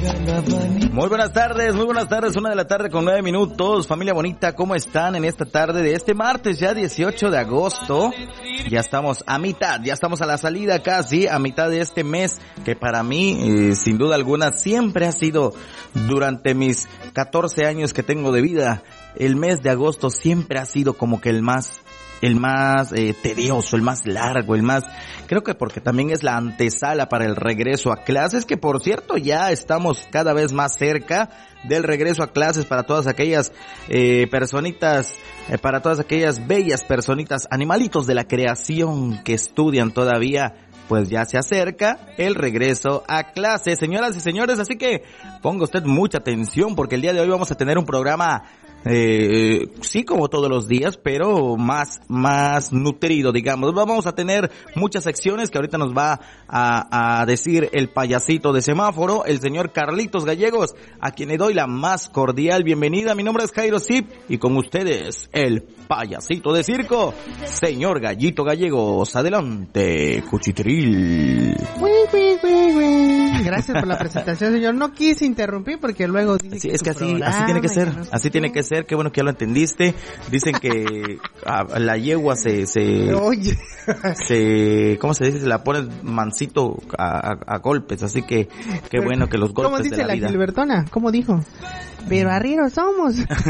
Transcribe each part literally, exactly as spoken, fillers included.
Muy buenas tardes, muy buenas tardes, una de la tarde con nueve minutos. Familia bonita, ¿cómo están en esta tarde de este martes, ya dieciocho de agosto? Ya estamos a mitad, ya estamos a la salida casi, a mitad de este mes, que para mí, eh, sin duda alguna, siempre ha sido, durante mis catorce años que tengo de vida, el mes de agosto siempre ha sido como que el más... el más eh, tedioso, el más largo, el más, creo que porque también es la antesala para el regreso a clases, que por cierto ya estamos cada vez más cerca del regreso a clases para todas aquellas eh, personitas, eh, para todas aquellas bellas personitas, animalitos de la creación que estudian todavía. Pues ya se acerca el regreso a clases, señoras y señores, así que ponga usted mucha atención porque el día de hoy vamos a tener un programa Eh, sí, como todos los días, pero más, más nutrido, digamos. Vamos a tener muchas secciones que ahorita nos va a, a decir el payasito de semáforo, el señor Carlitos Gallegos, a quien le doy la más cordial bienvenida. Mi nombre es Jairo Zip y con ustedes, el payasito de circo, señor Gallito Gallegos. Adelante, cuchitril. Gracias por la presentación, señor. No quise interrumpir porque luego dice sí, que es que así, así tiene que ser, no sé así qué. tiene que ser. Qué bueno que ya lo entendiste. Dicen que a la yegua se se, Oye. se ¿cómo se dice? Se la pone mansito a, a, a golpes, así que qué bueno que los golpes ¿Cómo dice de la, la vida. Gilbertona? ¿Cómo dijo? Pero arrieros somos.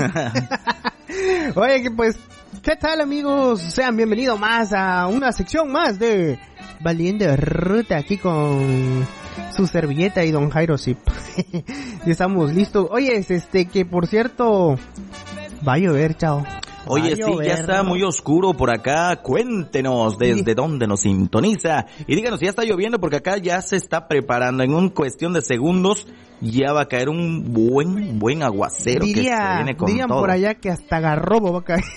Oye, que pues, ¿qué tal, amigos? Sean bienvenidos más a una sección más de Valiendo Ruta, aquí con su servilleta y don Jairo Zip. Ya estamos listos. Oye, este, que por cierto, va a llover, chao. Oye, sí, ya está muy oscuro por acá. Cuéntenos desde sí. dónde nos sintoniza. Y díganos si ya está lloviendo, porque acá ya se está preparando. En una cuestión de segundos ya va a caer un buen, buen aguacero. Diría, que se viene con dirían todo. por allá que hasta garrobo va a caer.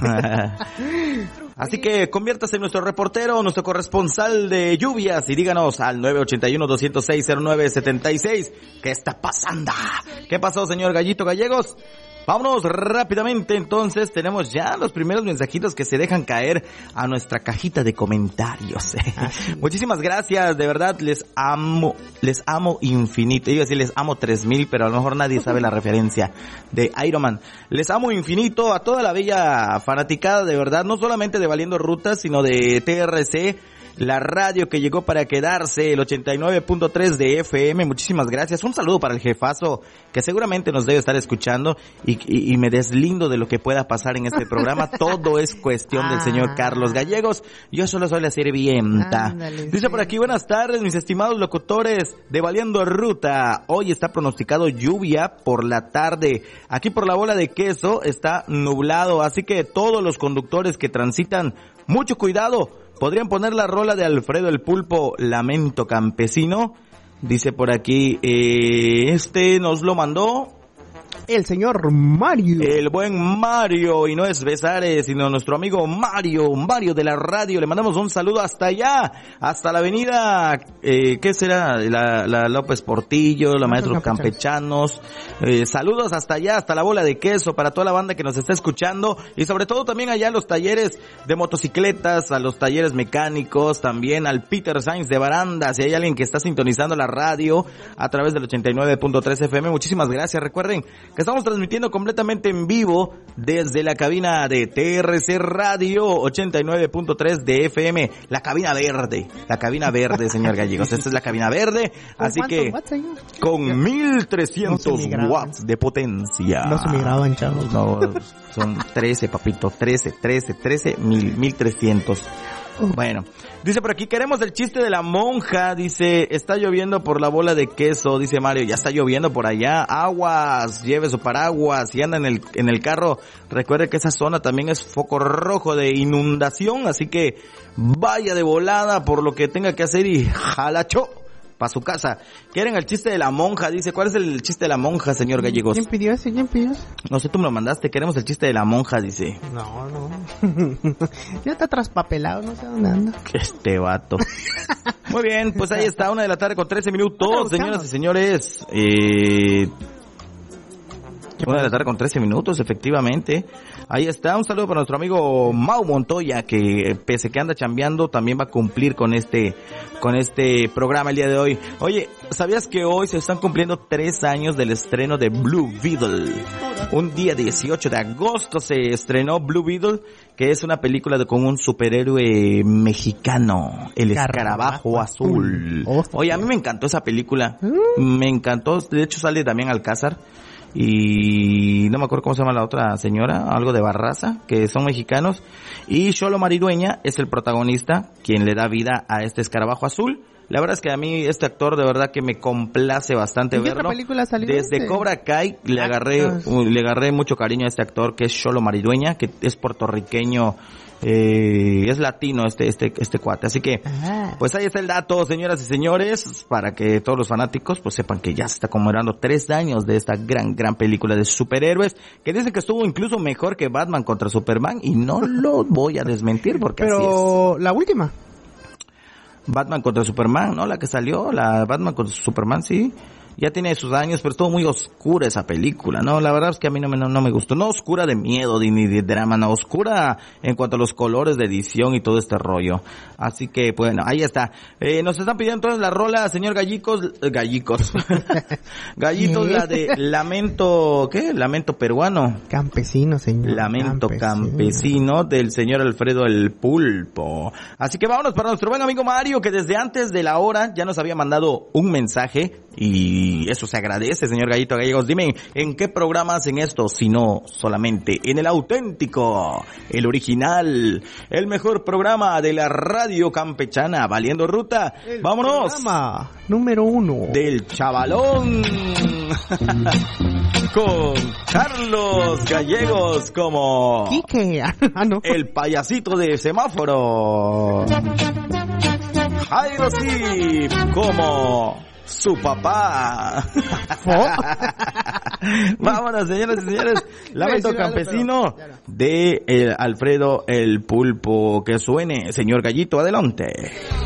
Así que conviértase en nuestro reportero, nuestro corresponsal de lluvias y díganos al nueve ocho uno, dos cero seis, cero nueve siete seis ¿qué está pasando? ¿Qué pasó, señor Gallito Gallegos? Vámonos rápidamente, entonces tenemos ya los primeros mensajitos que se dejan caer a nuestra cajita de comentarios. Muchísimas gracias, de verdad, les amo, les amo infinito. Iba a decir les amo tres mil, pero a lo mejor nadie sabe la referencia de Iron Man. Les amo infinito a toda la bella fanaticada, de verdad, no solamente de Valiendo Rutas, sino de T R C, la radio que llegó para quedarse, el ochenta y nueve punto tres de F M. Muchísimas gracias. Un saludo para el jefazo que seguramente nos debe estar escuchando y, y, y me deslindo de lo que pueda pasar en este programa. Todo es cuestión del señor Carlos Gallegos. Yo solo soy la sirvienta. Ándale, dice sí. Por aquí, buenas tardes, mis estimados locutores de Valiendo Ruta. Hoy está pronosticado lluvia por la tarde. Aquí por la bola de queso está nublado, así que todos los conductores que transitan, mucho cuidado. ¿Podrían poner la rola de Alfredo el Pulpo, Lamento Campesino? Dice por aquí, eh, este nos lo mandó el señor Mario. El buen Mario, y no es Besares, sino nuestro amigo Mario, Mario de la radio. Le mandamos un saludo hasta allá, hasta la avenida, eh, ¿qué será? La, la López Portillo, la Maestros Campechanos. Eh, saludos hasta allá, hasta la bola de queso, para toda la banda que nos está escuchando, y sobre todo también allá a los talleres de motocicletas, a los talleres mecánicos, también al Peter Sainz de Baranda. Si hay alguien que está sintonizando la radio a través del ochenta y nueve punto tres F M, muchísimas gracias. Recuerden que estamos transmitiendo completamente en vivo desde la cabina de T R C Radio ochenta y nueve punto tres de F M, la cabina verde, la cabina verde, señor Gallegos. Esta es la cabina verde, así que watts, con mil trescientos no watts de potencia. No se me graban, chavos. No, son trece, papito, trece, trece, trece, mil, mil trescientos. Bueno, dice por aquí, queremos el chiste de la monja, dice, está lloviendo por la bola de queso, dice Mario, ya está lloviendo por allá, aguas, lleve su paraguas, si anda en el, en el carro, recuerde que esa zona también es foco rojo de inundación, así que vaya de volada por lo que tenga que hacer y jalacho para su casa. Quieren el chiste de la monja, dice, ¿cuál es el chiste de la monja, señor Gallegos? ¿Quién pidió ese? ¿Quién pidió ese? No sé, tú me lo mandaste, queremos el chiste de la monja, dice. No, no. Ya está traspapelado, no sé dónde anda. Este vato. Muy bien, pues ahí está, una de la tarde con trece minutos, señoras y señores. Eh... Una de la tarde con trece minutos, efectivamente. Ahí está, un saludo para nuestro amigo Mau Montoya, que pese que anda chambeando, también va a cumplir con este, con este programa el día de hoy. Oye, ¿sabías que hoy se están cumpliendo tres años del estreno de Blue Beetle? Un día dieciocho de agosto se estrenó Blue Beetle, que es una película de, con un superhéroe mexicano, el Escarabajo Azul. Oye, a mí me encantó esa película, me encantó, de hecho sale Damián Alcázar y no me acuerdo cómo se llama la otra señora, algo de Barraza, que son mexicanos, y Xolo Maridueña es el protagonista, quien le da vida a este Escarabajo Azul. La verdad es que a mí este actor de verdad que me complace bastante verlo. ¿Qué película salió? Desde este? Cobra Kai le agarré uh, le agarré mucho cariño a este actor, que es Xolo Maridueña, que es puertorriqueño, eh, es latino este este este cuate. Así que ah. pues ahí está el dato, señoras y señores, para que todos los fanáticos pues sepan que ya se está conmemorando tres años de esta gran gran película de superhéroes, que dicen que estuvo incluso mejor que Batman contra Superman, y no lo voy a desmentir porque Pero así es. Pero la última Batman contra Superman, ¿no? La que salió, la Batman contra Superman, sí. Ya tiene sus años, pero estuvo muy oscura esa película, ¿no? La verdad es que a mí no me, no, no me gustó. No oscura de miedo ni de drama, no. Oscura en cuanto a los colores de edición y todo este rollo. Así que, bueno, ahí está. Eh, nos están pidiendo entonces la rola, señor Gallicos, eh, Gallicos. Gallitos, la de Lamento, ¿qué? Lamento peruano. Campesino, señor. Lamento campesino. campesino del señor Alfredo el Pulpo. Así que vámonos para nuestro buen amigo Mario, que desde antes de la hora ya nos había mandado un mensaje, y eso se agradece, señor Gallito Gallegos. Dime, ¿en qué programa hacen esto? Si no, solamente en el auténtico, el original, el mejor programa de la radio campechana, Valiendo Ruta. El ¡vámonos! Programa número uno Del Chavalón. Con Carlos Gallegos como Quique. Ah, no. el payasito de semáforo. Jairo sí como su papá. ¿Oh? Vámonos, señoras y señores. Lamento campesino de el Alfredo el Pulpo. Que suene, señor Gallito, adelante.